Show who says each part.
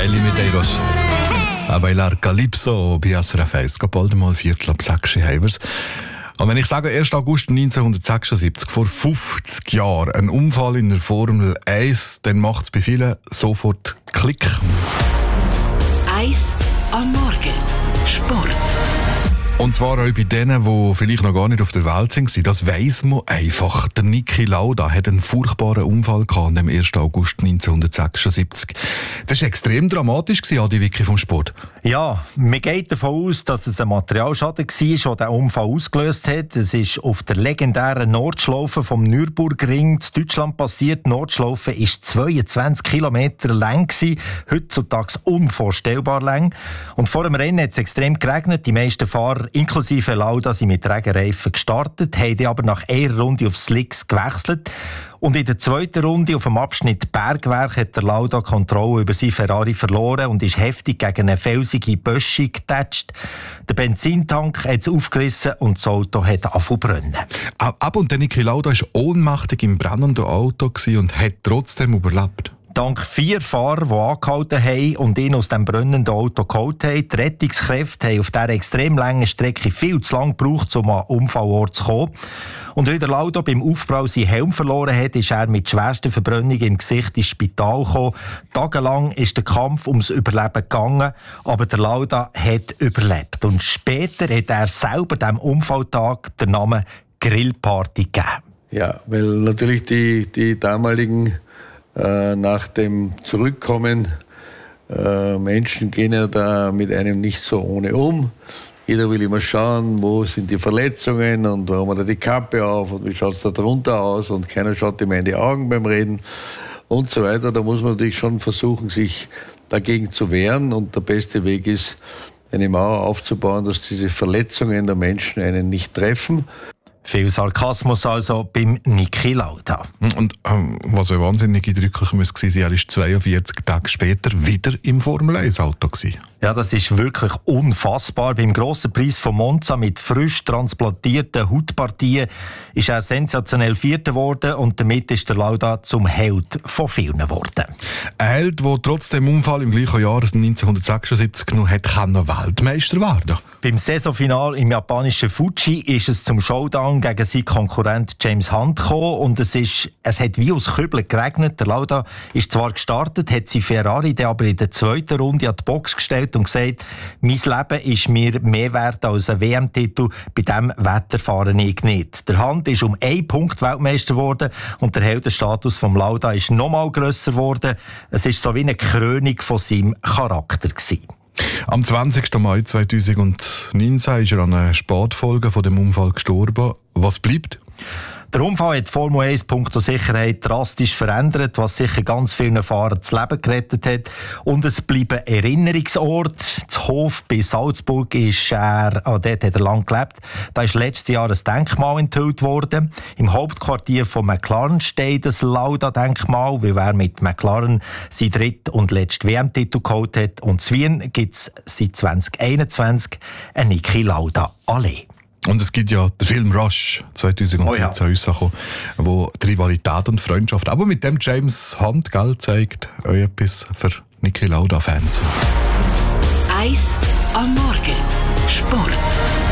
Speaker 1: Ellie Medeiros. A bailar Calypso bei SRF 1. Bald mal 5:45 haben wir's. Und wenn ich sage 1. August 1976, vor 50 Jahren, ein Unfall in der Formel 1, dann macht es bei vielen sofort Klick.
Speaker 2: 1 am Morgen. Sport.
Speaker 1: Und zwar auch bei denen, die vielleicht noch gar nicht auf der Welt sind. Das weiss man einfach. Der Niki Lauda hat einen furchtbaren Unfall gehabt am 1. August 1976. Das war extrem dramatisch, Adi Wicki vom Sport.
Speaker 3: Ja, man geht davon aus, dass es ein Materialschaden war, der den Unfall ausgelöst hat. Es ist auf der legendären Nordschlaufe vom Nürburgring in Deutschland passiert. Die Nordschlaufe war 22 Kilometer lang, heutzutage unvorstellbar lang. Und vor dem Rennen hat es extrem geregnet. Die meisten Fahrer, inklusive Lauda, sind mit Regenreifen gestartet, haben die aber nach einer Runde auf Slicks gewechselt. Und in der zweiten Runde auf dem Abschnitt Bergwerk hat der Lauda Kontrolle über seinen Ferrari verloren und ist heftig gegen eine felsige Böschung getatscht. Der Benzintank hat es aufgerissen und das Auto hat angefangen zu brennen.
Speaker 1: Aber und der Niki Lauda war ohnmächtig im brennenden Auto und hat trotzdem überlebt.
Speaker 3: Dank 4 Fahrer, die angehalten haben und ihn aus dem brennenden Auto geholt haben. Die Rettungskräfte haben auf dieser extrem langen Strecke viel zu lange gebraucht, um an den Unfallort zu kommen. Und weil der Lauda beim Aufprall seinen Helm verloren hat, ist er mit schwersten Verbrennungen im Gesicht ins Spital gekommen. Tagelang ist der Kampf ums Überleben gegangen, aber der Lauda hat überlebt. Und später hat er selber dem Unfalltag den Namen Grillparty gegeben.
Speaker 4: Ja, weil natürlich die damaligen nach dem Zurückkommen Menschen gehen ja da mit einem nicht so ohne um. Jeder will immer schauen, wo sind die Verletzungen und warum hat er die Kappe auf und wie schaut es da drunter aus und keiner schaut ihm in die Augen beim Reden und so weiter. Da muss man natürlich schon versuchen, sich dagegen zu wehren und der beste Weg ist, eine Mauer aufzubauen, dass diese Verletzungen der Menschen einen nicht treffen.
Speaker 3: Viel Sarkasmus also beim Niki Lauda.
Speaker 1: Und was auch wahnsinnig eindrücklich muss gewesen sein, er war 42 Tage später wieder im Formel-1-Auto.
Speaker 3: Ja, das ist wirklich unfassbar. Beim grossen Preis von Monza mit frisch transplantierten Hautpartien ist er sensationell Vierter geworden und damit ist der Lauda zum Held von vielen geworden.
Speaker 1: Ein Held, der trotz dem Unfall im gleichen Jahr 1976 noch Weltmeister werden.
Speaker 3: Beim Saisonfinal im japanischen Fuji ist es zum Showdown gegen seinen Konkurrent James Hunt gekommen und es hat wie aus Kübeln geregnet. Der Lauda ist zwar gestartet, hat sein Ferrari dann aber in der zweiten Runde an die Box gestellt und gesagt, mein Leben ist mir mehr wert als ein WM-Titel, bei diesem Wetter fahre ich nicht. Der Hunt ist um 1 Punkt Weltmeister geworden und der Heldenstatus vom Lauda ist nochmal grösser geworden. Es war so wie eine Krönung von seinem Charakter gewesen.
Speaker 1: Am 20. Mai 2019 ist er an einer Spätfolge von dem Unfall gestorben. Was bleibt?
Speaker 3: Der Unfall hat die Formel 1 punkto Sicherheit drastisch verändert, was sicher ganz vielen Fahrern das Leben gerettet hat. Und es bleibt ein Erinnerungsort. Das Hof bei Salzburg dort hat er lang gelebt. Da ist letztes Jahr ein Denkmal enthüllt worden. Im Hauptquartier von McLaren steht das Lauda-Denkmal, weil er mit McLaren seinen dritten und letzten WM-Titel geholt hat. Und in Wien gibt es seit 2021 eine Niki Lauda-Allee.
Speaker 1: Und es gibt ja den Film Rush 2013 rausgekommen, wo die Rivalität und Freundschaft, aber mit dem James Hunt zeigt auch etwas für Niki Lauda-Fans.
Speaker 2: 1 am Morgen. Sport.